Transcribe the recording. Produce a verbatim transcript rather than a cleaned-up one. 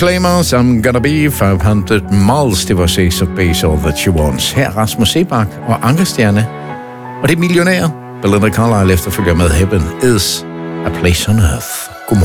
Claimers, I'm gonna be five hundred miles. Det var Ace of Base, All That She Wants. Her Rasmus Sebak og Ankerstjerne. Og det er millionær. Belinda Carlisle efterfølger med Heaven Is a Place on Earth.